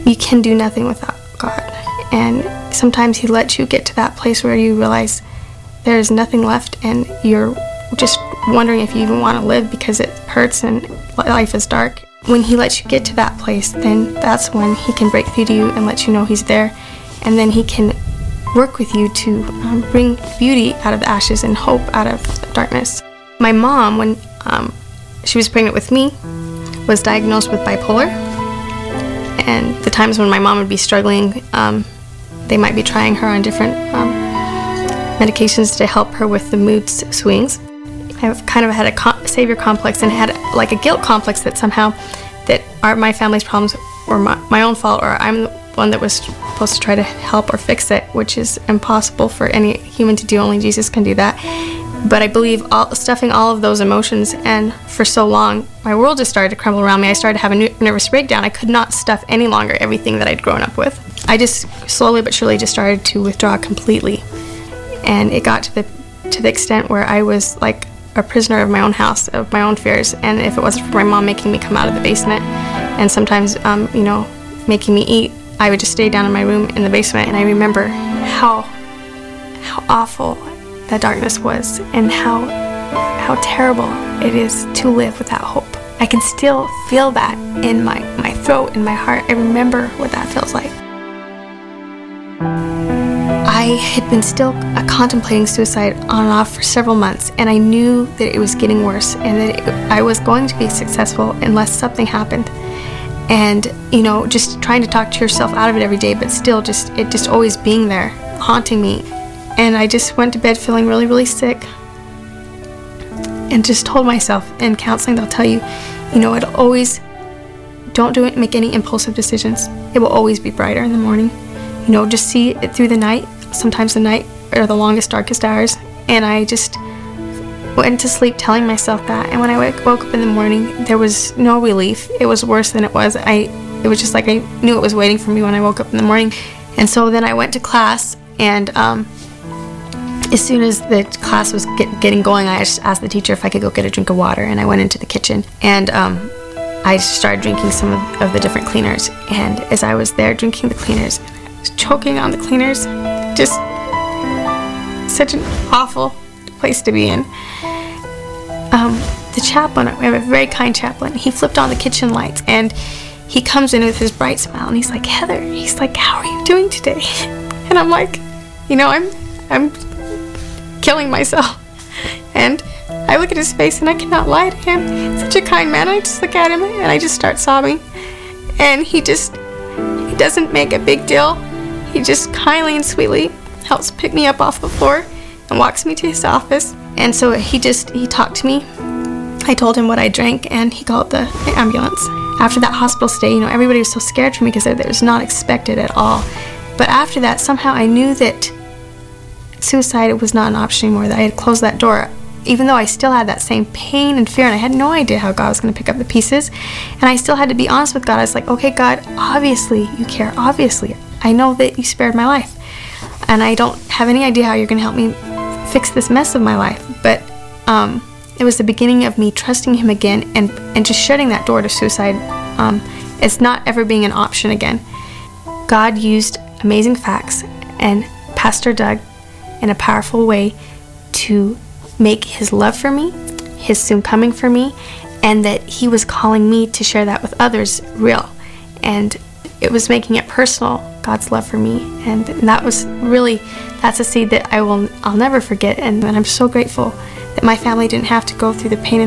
you can do nothing without God. And sometimes He lets you get to that place where you realize there's nothing left and you're just wondering if you even want to live because it hurts and life is dark. When He lets you get to that place, then that's when He can break through to you and let you know He's there. And then He can work with you to bring beauty out of the ashes and hope out of darkness. My mom, when she was pregnant with me, was diagnosed with bipolar. And the times when my mom would be struggling, they might be trying her on different medications to help her with the mood swings. I've kind of had a savior complex and had like a guilt complex that somehow that my family's problems were my own fault, or I'm the one that was supposed to try to help or fix it, which is impossible for any human to do. Only Jesus can do that. But I believe stuffing all of those emotions, and for so long, my world just started to crumble around me. I started to have a nervous breakdown. I could not stuff any longer everything that I'd grown up with. I just slowly but surely just started to withdraw completely. And it got to the extent where I was like a prisoner of my own house, of my own fears. And if it wasn't for my mom making me come out of the basement and sometimes, making me eat, I would just stay down in my room in the basement. And I remember how awful that darkness was and how terrible it is to live without hope. I can still feel that in my throat, in my heart. I remember what that feels like. I had been still contemplating suicide on and off for several months, and I knew that it was getting worse and that I was going to be successful unless something happened. And, just trying to talk to yourself out of it every day, but still it just always being there, haunting me. And I just went to bed feeling really, really sick and just told myself, in counseling, they'll tell you, it'll always, don't make any impulsive decisions. It will always be brighter in the morning. Just see it through the night. Sometimes the night are the longest, darkest hours. And I just went to sleep telling myself that. And when I woke up in the morning, there was no relief. It was worse than it was. It was just like I knew it was waiting for me when I woke up in the morning. And so then I went to class, and as soon as the class was getting going, I just asked the teacher if I could go get a drink of water, and I went into the kitchen, and I started drinking some of the different cleaners. And as I was there drinking the cleaners, I was choking on the cleaners. Just such an awful place to be in. The chaplain, we have a very kind chaplain, he flipped on the kitchen lights, and he comes in with his bright smile, and he's like, "Heather," he's like, "how are you doing today?" And I'm like, I'm killing myself. And I look at his face and I cannot lie to him. Such a kind man. I just look at him and I just start sobbing. And he doesn't make a big deal. He just kindly and sweetly helps pick me up off the floor and walks me to his office. And so he talked to me. I told him what I drank, and he called the ambulance. After that hospital stay, everybody was so scared for me because it was not expected at all. But after that, somehow I knew that suicide was not an option anymore, that I had closed that door, even though I still had that same pain and fear, and I had no idea how God was going to pick up the pieces. And I still had to be honest with God. I was like, okay, God, obviously you care. Obviously, I know that you spared my life, and I don't have any idea how you're going to help me fix this mess of my life. But it was the beginning of me trusting Him again and just shutting that door to suicide. It's not ever being an option again. God used amazing facts and Pastor Doug in a powerful way to make His love for me, His soon coming for me, and that He was calling me to share that with others real. And it was making it personal, God's love for me. And that's a seed that I'll never forget. And I'm so grateful that my family didn't have to go through the pain and